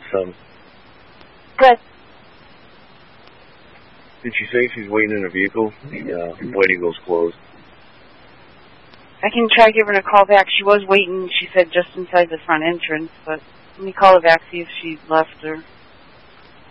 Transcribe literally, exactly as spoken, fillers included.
son? Good. Did she say she's waiting in a vehicle? The uh, waiting goes closed. I can try giving her a call back. She was waiting, she said, just inside the front entrance, but let me call her back, see if she left or...